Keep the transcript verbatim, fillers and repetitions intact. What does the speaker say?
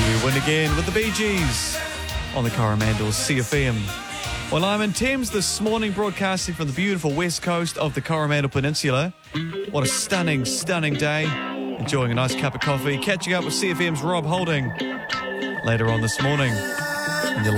You win again with the Bee Gees on the Coromandel C F M. Well, I'm in Thames this morning, broadcasting from the beautiful west coast of the Coromandel Peninsula. What a stunning, stunning day. Enjoying a nice cup of coffee, catching up with C F M's Rob Holding later on this morning.